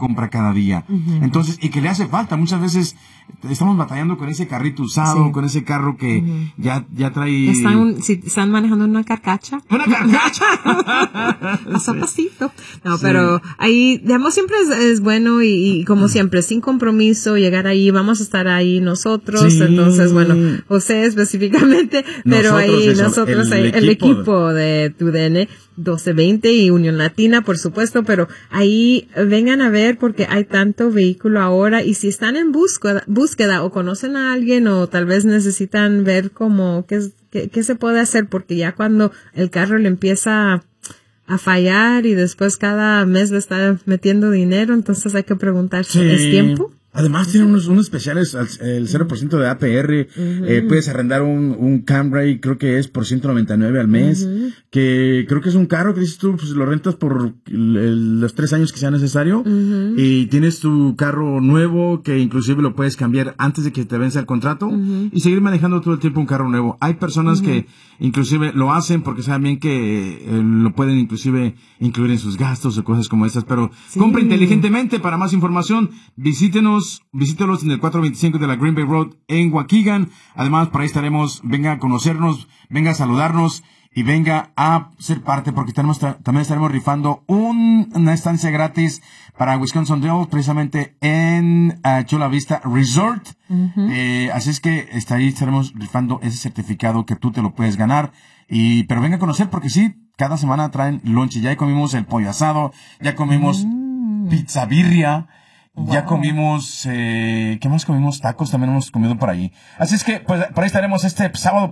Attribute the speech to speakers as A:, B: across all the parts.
A: compra cada día. Entonces, y que le hace falta. Muchas veces estamos batallando con ese carrito usado, con ese carro que ya trae...
B: Están manejando una carcacha.
A: ¡Una carcacha!
B: Paso a pasito. No, pero ahí, digamos, siempre es bueno y como siempre, sin compromiso, llegar ahí, vamos a estar ahí nosotros. Entonces, bueno, José específicamente, pero nosotros, el equipo de TUDN 1220 y Unión Latina, por supuesto, pero ahí vengan a ver porque hay tanto vehículo ahora y si están en búsqueda o conocen a alguien o tal vez necesitan ver cómo qué se puede hacer, porque ya cuando el carro le empieza a fallar y después cada mes le está metiendo dinero, entonces hay que preguntarse, ¿es tiempo?
C: Además tiene unos especiales, el 0% de APR, puedes arrendar un Camry, creo que es por $199 al mes, que creo que es un carro que dices tú, pues lo rentas por los 3 años que sea necesario, y tienes tu carro nuevo, que inclusive lo puedes cambiar antes de que te vence el contrato, y seguir manejando todo el tiempo un carro nuevo. Hay personas que inclusive lo hacen porque saben bien que lo pueden inclusive incluir en sus gastos o cosas como estas, pero compra inteligentemente. Para más información, visítelos en el 425 de la Green Bay Road en Waukegan. Además, por ahí estaremos. Venga a conocernos, venga a saludarnos y venga a ser parte, porque también estaremos rifando una estancia gratis para Wisconsin Dells, precisamente en Chula Vista Resort. Así es que ahí estaremos rifando ese certificado que tú te lo puedes ganar. Pero venga a conocer, porque sí, cada semana traen lunch. Ya comimos el pollo asado, ya comimos pizza birria. Ya comimos, ¿qué más comimos? Tacos también hemos comido por ahí. Así es que, pues, por ahí estaremos este sábado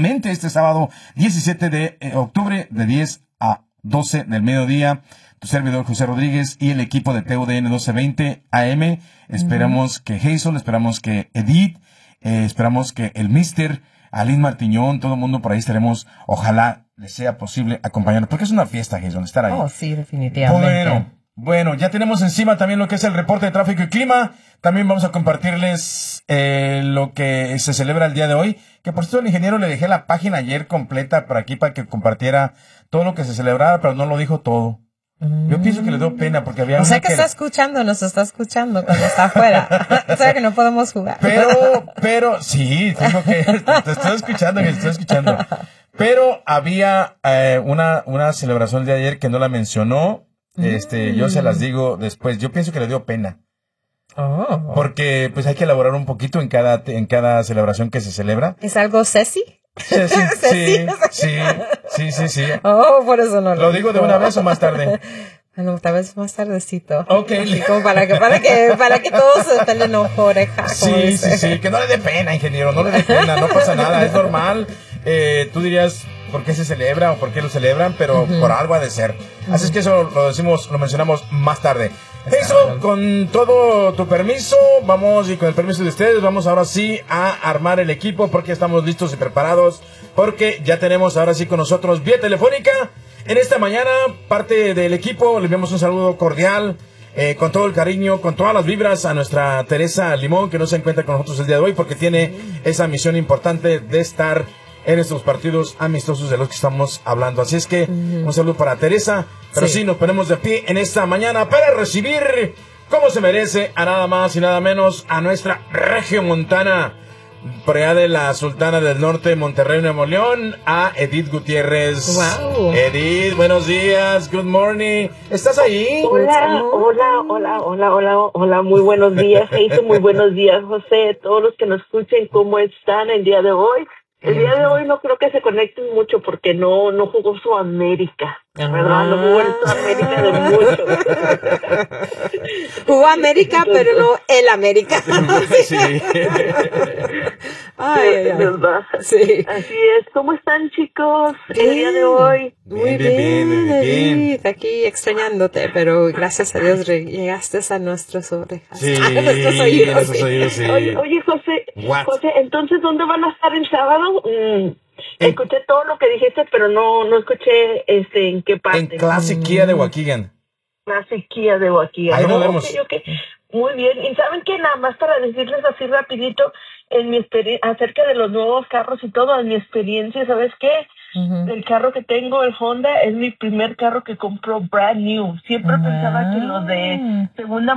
C: 17 de octubre, de 10 a 12 del mediodía. Tu servidor José Rodríguez y el equipo de TUDN 1220 AM. Esperamos que Hazel, esperamos que Edith, esperamos que el Mister, Aline Martiñón, todo el mundo por ahí estaremos. Ojalá les sea posible acompañarnos, porque es una fiesta, Hazel, estar ahí.
B: Oh, sí, definitivamente.
C: Bueno, ya tenemos encima también lo que es el reporte de tráfico y clima. También vamos a compartirles lo que se celebra el día de hoy. Que por cierto, el ingeniero le dejé la página ayer completa por aquí para que compartiera todo lo que se celebraba, pero no lo dijo todo. Yo pienso que le dio pena porque había...
B: O sea que está escuchando, nos está escuchando cuando está afuera. O sea que no podemos jugar.
C: Pero, sí, tengo que... Te estoy escuchando. Pero había una celebración de ayer que no la mencionó. Yo se las digo después. Yo pienso que le dio pena. Porque pues hay que elaborar un poquito en cada celebración que se celebra.
B: ¿Es algo Ceci?
C: Sí.
B: Oh, por eso no
C: lo digo de una vez o más tarde.
B: Bueno, tal vez más tardecito.
C: Okay.
B: Sí, como para que todos se peleen orejas.
C: Sí, que no le dé pena, ingeniero, no le dé pena, no pasa nada, es normal. Tú dirías por qué se celebra o por qué lo celebran, pero por algo ha de ser. Así es que eso lo mencionamos más tarde. Eso, con todo tu permiso, y con el permiso de ustedes, vamos ahora sí a armar el equipo, porque estamos listos y preparados, porque ya tenemos ahora sí con nosotros vía telefónica. En esta mañana, parte del equipo, le enviamos un saludo cordial, con todo el cariño, con todas las vibras a nuestra Teresa Limón, que no se encuentra con nosotros el día de hoy, porque tiene esa misión importante de estar en estos partidos amistosos de los que estamos hablando. Así es que un saludo para Teresa, pero sí, nos ponemos de pie en esta mañana para recibir, como se merece, a nada más y nada menos a nuestra regiomontana, por allá de la Sultana del Norte, Monterrey, Nuevo León, a Edith Gutiérrez.
B: Wow.
C: Edith, buenos días, good morning. ¿Estás ahí?
D: Hola, muy buenos días, Jason, muy buenos días, José, todos los que nos escuchen, ¿cómo están el día de hoy? El día de hoy no creo que se conecten mucho porque no jugó Sudamérica, ¿verdad? No jugó el Sudamérica de mucho.
B: Jugó América, pero no el América.
C: Sí.
D: Ay, ¿verdad?
B: Sí.
D: Así es. ¿Cómo están, chicos, el día de hoy?
B: Muy bien. Aquí extrañándote, pero gracias a Dios llegaste a nuestras orejas.
C: Sí,
B: a nuestros oídos.
C: Sí.
D: Oye, José, entonces, ¿dónde van a estar el sábado? Escuché todo lo que dijiste, pero no escuché en qué parte.
C: En Classic Kia de Waukegan.
D: Classic Kia de Waukegan.
C: Ahí nos vemos.
D: Okay. Muy bien. Y saben que nada más para decirles así rapidito, en mi experiencia, acerca de los nuevos carros y todo, en mi experiencia, ¿sabes qué? El carro que tengo, el Honda, es mi primer carro que compró brand new. Siempre pensaba que los de segunda